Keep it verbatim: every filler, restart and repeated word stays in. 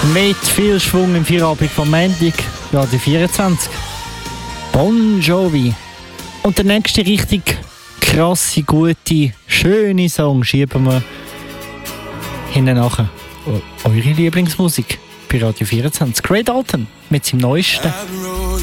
Mit viel Schwung im Feierabend vom Montag, Radio vierundzwanzig. Bon Jovi. Und der nächste richtig krasse, gute, schöne Song schieben wir hinten nachher. Eure Lieblingsmusik bei Radio vierundzwanzig. Craig Dalton mit seinem neuesten.